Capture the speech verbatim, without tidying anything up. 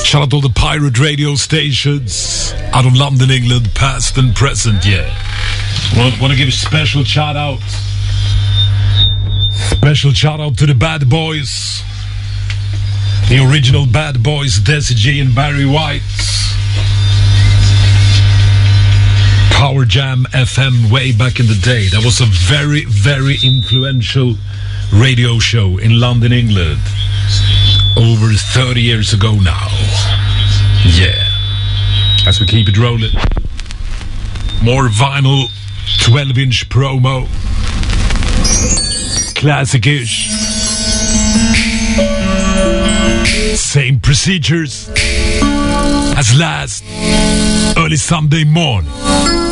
Shout out all the pirate radio stations out of London, England, past and present, yeah. Want, want to give a special shout out. Special shout out to the Bad Boys. The original Bad Boys, Desi G and Barry White. Power Jam F M way back in the day. That was a very, very influential radio show in London, England. Over thirty years ago now. Yeah. As we keep it rolling. More vinyl twelve inch promo. Classic-ish. Same procedures as last early Sunday morning.